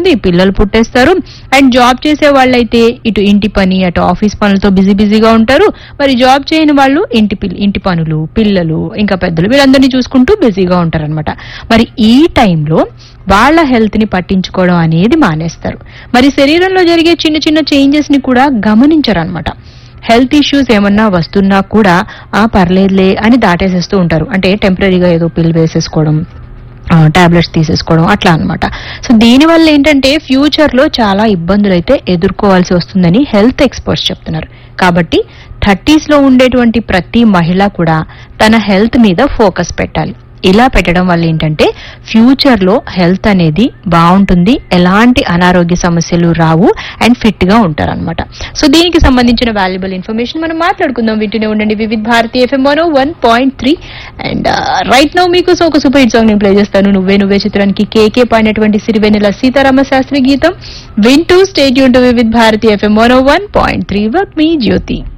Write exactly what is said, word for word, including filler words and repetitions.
వచ్చేస్తుంది, పిల్లలు పుట్టేస్తారు. And job చేసే వాళ్ళైతే ఇటు ఇంటి పని అటు ఆఫీస్ పనులతో బిజీ బిజీగా ఉంటారు. మరి జాబ్ చేయని వాళ్ళు ఇంటి పిల్- ఇంటి పనులు, పిల్లలు, ఇంకా పెద్దలు వీళ్ళందరినీ చూసుకుంటూ బిజీగా ఉంటారన్నమాట. మరి ఈ టైంలో వాళ్ళ హెల్త్ ని పట్టించుకోవడం అనేది మానేస్తారు. మరి శరీరంలో జరిగే చిన్న చిన్న చేంజెస్ ని కూడా గమనించరన్నమాట. హెల్త్ ఇష్యూస్ ఏమన్నా వస్తున్నా కూడా ఆ పర్లేదులే అని దాటేసేస్తూ ఉంటారు. అంటే టెంపరీగా ఏదో పిల్ వేసేసుకోవడం, టాబ్లెట్స్ తీసేసుకోవడం అట్లా అన్నమాట. సో దీని వల్ల ఏంటంటే ఫ్యూచర్ లో చాలా ఇబ్బందులు అయితే ఎదుర్కోవాల్సి వస్తుందని హెల్త్ ఎక్స్పర్ట్స్ చెప్తున్నారు. కాబట్టి థర్టీస్ లో ఉండేటువంటి ప్రతి మహిళ కూడా తన హెల్త్ మీద ఫోకస్ పెట్టాలి. ఇలా పెట్టడం వల్ల ఏంటంటే ఫ్యూచర్ లో హెల్త్ అనేది బాగుంటుంది, ఎలాంటి అనారోగ్య సమస్యలు రావు అండ్ ఫిట్ గా ఉంటారన్నమాట. సో దీనికి సంబంధించిన వాల్యుబుల్ ఇన్ఫర్మేషన్ మనం మాట్లాడుకుందాం. వింటూనే ఉండండి Vividh Bharati FM one one point three. And right now మీకు ఒక సూపర్ హిట్ సాంగ్ నేను ప్లే చేస్తాను. నువ్వే నువ్వే చిత్రానికి కేకే పాడినటువంటి సిరివెన్నెల సీతారామ శాస్త్రి గీతం వింటూ stay tune to Vividh Bharati FM one one point three with me Jyothi.